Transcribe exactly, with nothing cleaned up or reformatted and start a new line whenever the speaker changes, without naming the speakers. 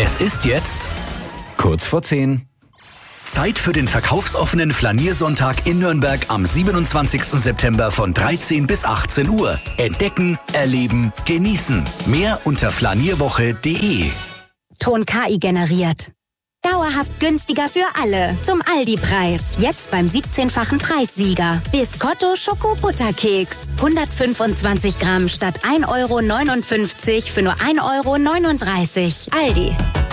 Es ist jetzt kurz vor zehn. Zeit für den verkaufsoffenen Flaniersonntag in Nürnberg am siebenundzwanzigsten September von dreizehn bis achtzehn Uhr. Entdecken, erleben, genießen. Mehr unter flanierwoche punkt de.
Ton K I generiert. Dauerhaft günstiger für alle. Zum Aldi-Preis. Jetzt beim siebzehnfachen Preissieger. Biscotto Schoko-Butterkeks. hundertfünfundzwanzig Gramm statt ein Euro neunundfünfzig für nur ein Euro neununddreißig. Aldi.